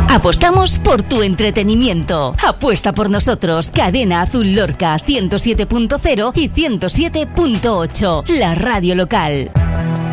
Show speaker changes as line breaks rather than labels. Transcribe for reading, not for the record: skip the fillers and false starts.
Apostamos por tu entretenimiento. Apuesta por nosotros. Cadena Azul Lorca 107.0 y 107.8. La radio local.